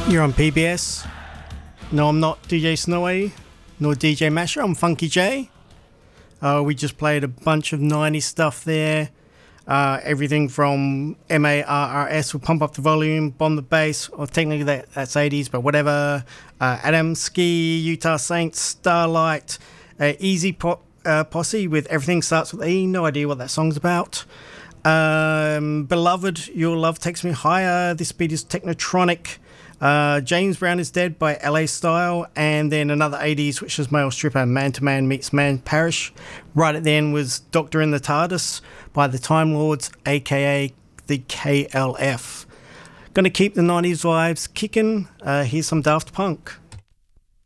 You're on PBS. No, I'm not DJ Snowy, nor DJ Masher. I'm Funky J. We just played a bunch of 90s stuff there. Everything from MARRS, will Pump Up the Volume, Bomb the Bass, or technically that's 80s, but whatever. Adam Ski, Utah Saints, Starlight, Easy Posse with Everything Starts With E. No idea what that song's about. Beloved, Your Love Takes Me Higher. This beat is Technotronic. James Brown is Dead by LA Style, and then another 80s, which is Male Stripper, Man to Man Meets Man Parish. Right at the end was Doctor in the TARDIS by the Time Lords, aka the KLF. Gonna keep the 90s vibes kicking. Here's some Daft Punk.